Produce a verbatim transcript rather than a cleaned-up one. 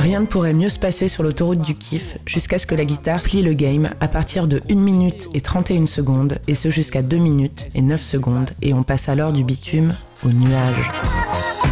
Rien ne pourrait mieux se passer sur l'autoroute du kiff jusqu'à ce que la guitare plie le game à partir de une minute et trente et une secondes et ce jusqu'à deux minutes et neuf secondes et on passe alors du bitume au nuage.